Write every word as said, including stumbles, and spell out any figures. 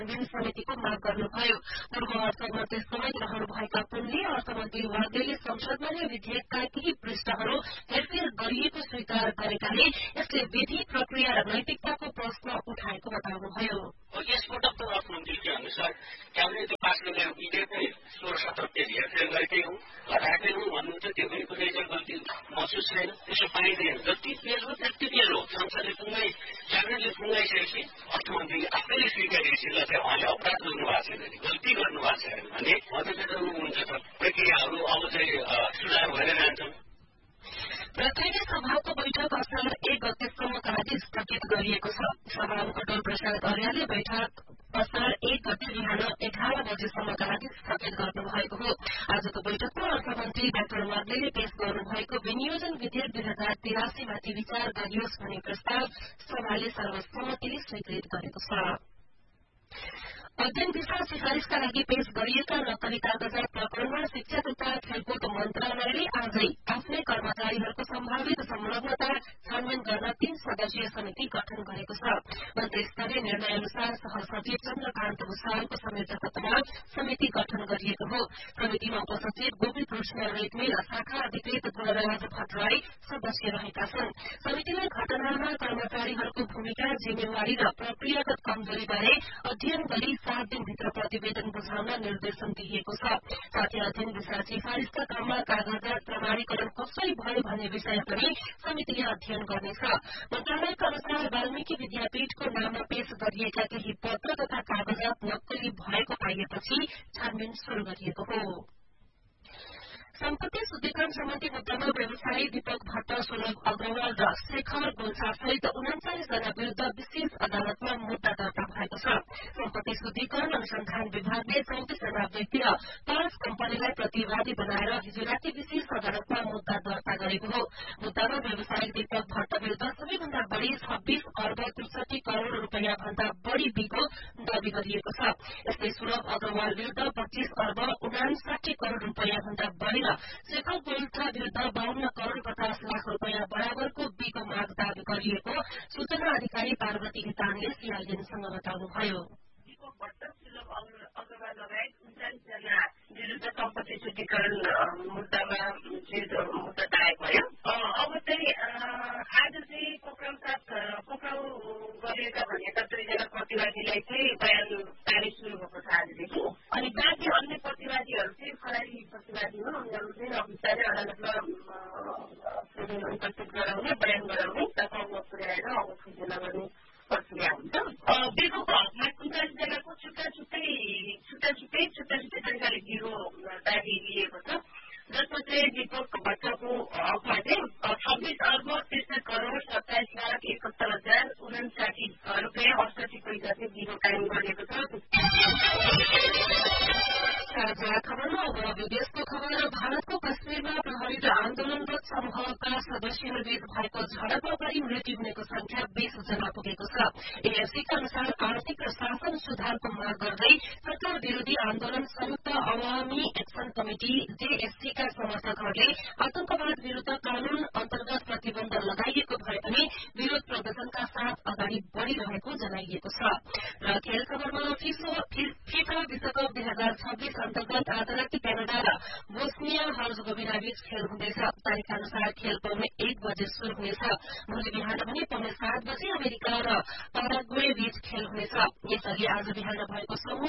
छानबिन समितिको माग गर्नुभयो। पूर्व अर्थमन्त्री समेत रहनुभएका पुनले अर्थमन्त्री वाग्देले संसदमा नै विधेयकका केही पृष्ठहरू हेरफेर गरिएको स्वीकार गरेकाले यसले विधि प्रक्रिया र नैतिकताको प्रश्न उठाएको बताउनुभयो। यसपटक त अर्थमन्त्रीको अनुसार क्याबिनेटले पास गरेको विधेयकमै सोह्र सत्र पेज हेरफेर गरेकै हुँ, घटाएकै हुँ भन्नुहुन्छ। त्यो पनि कुनै चाहिँ गल्ती महसुस छैन, त्यसो पाइँदैन। जति पेज हो त्यति पेज हो। संसदले पुङ्गाइ क्याबिनेटले पुङ्गाइसकेपछि अर्थमन्त्रीले आफैले स्वीकारेपछि ल चाहिँ उहाँले अपराध गर्नुभएको छैन, गल्ती गर्नुभएको छैन भने मध्यचेतना हुन्छ त प्रक्रियाहरू अब चाहिँ सुधार भएर जान्छन्। प्रतिनिधि सभाको बैठक असार एक गतेसम्मका लागि स्थगित गरिएको छ। सभामुख डोल प्रसाद अर्यालले बैठक असार एक गते बिहान एघार बजेसम्मका लागि स्थगित गर्नुभएको हो। आजको बैठकमा अर्थमन्त्री डाक्टर वाग्देले पेश गर्नुभएको विनियोजन विधेयक दुई हजार तिरासीमाथि विचार गरियोस् भन्ने प्रस्ताव सभाले सर्वसम्मतिले स्वीकृत गरेको छ। अध्ययन दिशा सिफारिशका लागि पेश गरिएका नक्कली कागजात प्रकरणमा शिक्षा तथा खेलकुद मन्त्रालयले आजै आफ्नै कर्मचारीहरूको सम्भावित संलग्नता छानबिन गर्न तीन सदस्यीय समिति गठन गरेको छ। मन्त्री स्तरीय निर्णय अनुसार सहसचिव चन्द्रकान्त भूषालको संयोजकत्वमा समिति गठन गरिएको हो। समितिमा उपसचिव गोपी कृष्ण रेग्मी र शाखा अधिकृत गुणराज भट्टराई सदस्य रहेका छन्। समितिलाई घटनामा कर्मचारीहरूको भूमिका, जिम्मेवारी र प्रक्रियागत कमजोरीबारे अध्ययन गरी सात दिनभित्र प्रतिवेदन बुझाउन निर्देशन दिइएको छ। साथै अध्ययन दिशा सिफारिशका क्रममा कागजात प्रमाणीकरण कसरी भयो भन्ने विषय पनि समितिले अध्ययन गर्नेछ। मन्त्रालयका अनुसार वाल्मीकि विद्यापीठको नाममा पेश गरिएका केही पत्र तथा कागजात नक्कली भएको पाइएपछि छानबिन शुरू गरिएको हो। सम्पत्ति शुद्धिकरण सम्बन्धी मुद्दामा व्यवसायी दीपक भट्ट, सुलभ अग्रवाल र शेखर गोल्छा सहित उन्चालिस जना विरूद्ध विशेष अदालतमा मुद्दा दर्ता भएको छ। सम्पत्ति शुद्धिकरण अनुसन्धान विभागले चौतिस जना व्यक्ति र पाँच कम्पनीलाई प्रतिवादी बनाएर हिजो राति विशेष अदालतमा मुद्दा दर्ता गरेको हो। मुद्दामा व्यवसायी दीपक भट्ट विरूद्ध सबैभन्दा बढ़ी छब्बीस अर्ब त्रिसठी करोड़ रूपियाँ भन्दा बढ़ी बिको दावी गरिएको छ। यस्तै सुलभ अग्रवाल विरूद्ध पच्चीस अर्ब उनासाठी करोड़ रूपियाँ भन्दा बढ़ी शेखर गोल्छा विरूद्ध बाहन्न करोड़ पचास लाख रूपियाँ बराबरको बिको माग दावी गरिएको सूचना अधिकारी पार्वती घितानले सीआईएनसँग बताउनुभयो। विरुद्ध सम्पत्ति शुद्धिकरण मुद्दामा मुद्दा दायर भयो। अब चाहिँ आज चाहिँ पक्राउ साथ पक्राउ गरिएका भनेका दुईजना प्रतिवादीलाई चाहिँ बयान तारिख सुरु भएको छ आजदेखि। अनि बाँकी अन्य प्रतिवादीहरू चाहिँ फरारी प्रतिवादी हो, उनीहरू चाहिँ बिस्तारै अदालतमा उपस्थित गराउने, बयान गराउने, दफामा पुर्याएर अब फैसला गर्ने प्रक्रिया हुन्छ। बिरुको हकमा उन्चालिस जनाको छुट्टा छुट्टै छुट्टा छुट्टै छुट्टा छुट्टै तरिकाले बिरो दाबी लिएको छ, जसमा चाहिँ दीपक भट्टको हकमा चाहिँ छब्बीस अर्ब त्रिसठी करोड़ सत्ताइस लाख एकहत्तर हजार उनासाठी रुपियाँ अडसठी पैसा चाहिँ बिरो कायम गरिएको छ। खबरमा अब विदेशको खबर। भारतको कश्मीरमा प्रहरी र आन्दोलनरत समूहका सदस्यहरूबीच भएको झडपमा परि मृत्यु हुनेको संख्या बीस जना पुगेको छ। एएफसीका अनुसार आर्थिक र शासन सुधारको माग गर्दै सरकार विरोधी आन्दोलन संयुक्त अवामी एक्सन कमिटी जेएससीका समर्थकहरूले आतंकवाद विरूद्ध कानून अन्तर्गत प्रतिबन्ध लगाइएको भए पनि विरोध प्रदर्शनका साथ अगाडि बढ़िरहेको जनाइएको छ। र खेल खबरमा फिफा विश्वकप दुई हजार छब्बीस अन्तर्गत आज राति क्यानाडा र बोस्निया हर्जगोभिना बीच खेल हुँदैछ। तारिख अनुसार खेल पाउने एक बजे शुरू हुनेछ। भोलि बिहान भने पाउने सात बजे अमेरिका र पाराग्वे बीच खेल हुनेछ। यसअघि आज बिहान भएको समूह